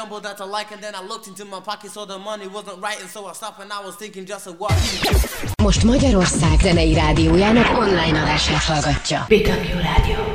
That I like, and then I looked into my pocket, so the money wasn't right, and so I stopped and I was thinking just of what. Most Magyarország zenei rádiójának online adását hallgatja. BW Rádió.